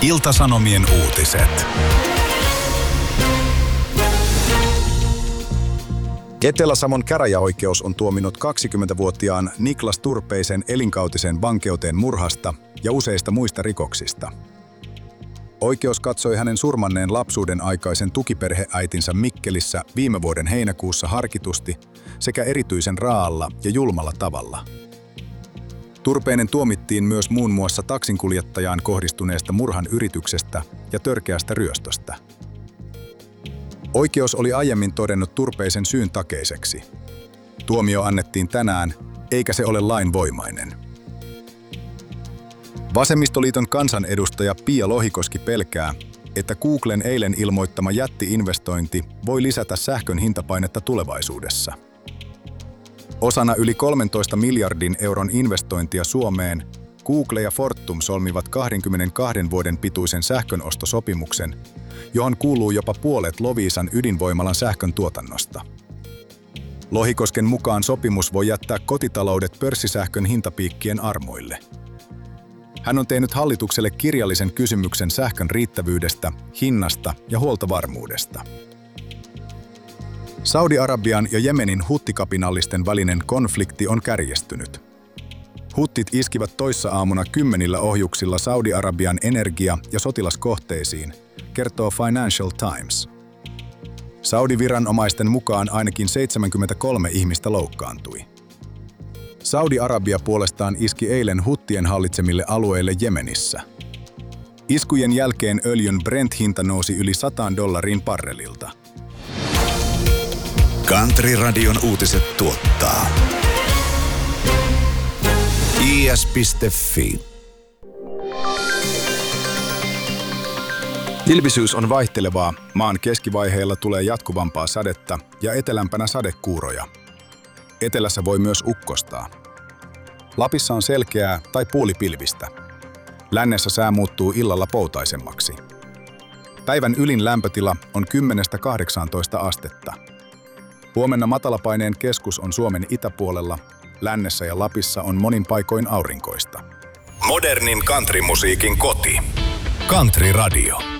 Ilta-Sanomien uutiset. Etelä-Savon käräjäoikeus on tuominnut 20-vuotiaan Niklas Turpeisen elinkautiseen vankeuteen murhasta ja useista muista rikoksista. Oikeus katsoi hänen surmanneen lapsuuden aikaisen tukiperheäitinsä Mikkelissä viime vuoden heinäkuussa harkitusti sekä erityisen raa'alla ja julmalla tavalla. Turpeinen tuomittiin myös muun muassa taksinkuljettajaan kohdistuneesta murhan yrityksestä ja törkeästä ryöstöstä. Oikeus oli aiemmin todennut Turpeisen syyn takeiseksi. Tuomio annettiin tänään, eikä se ole lainvoimainen. Vasemmistoliiton kansanedustaja Pia Lohikoski pelkää, että Googlen eilen ilmoittama jätti-investointi voi lisätä sähkön hintapainetta tulevaisuudessa. Osana yli 13 miljardin euron investointia Suomeen, Google ja Fortum solmivat 22 vuoden pituisen sähkönostosopimuksen, johon kuuluu jopa puolet Loviisan ydinvoimalan sähkön tuotannosta. Lohikosken mukaan sopimus voi jättää kotitaloudet pörssisähkön hintapiikkien armoille. Hän on tehnyt hallitukselle kirjallisen kysymyksen sähkön riittävyydestä, hinnasta ja huoltovarmuudesta. Saudi-Arabian ja Jemenin huttikapinallisten välinen konflikti on kärjestynyt. Huttit iskivät toissa-aamuna 10 ohjuksilla Saudi-Arabian energia- ja sotilaskohteisiin, kertoo Financial Times. Saudi-viranomaisten mukaan ainakin 73 ihmistä loukkaantui. Saudi-Arabia puolestaan iski eilen huttien hallitsemille alueille Jemenissä. Iskujen jälkeen öljyn Brent-hinta nousi yli $100 barrelilta. Country-radion uutiset tuottaa is.fi. Ilmisyys on vaihtelevaa, maan keskivaiheilla tulee jatkuvampaa sadetta ja etelämpänä sadekuuroja. Etelässä voi myös ukkostaa. Lapissa on selkeää tai puolipilvistä. Lännessä sää muuttuu illalla poutaisemmaksi. Päivän ylin lämpötila on 10–18 astetta. Huomenna matalapaineen keskus on Suomen itäpuolella, lännessä ja Lapissa on monin paikoin aurinkoista. Modernin countrymusiikin koti. Country Radio.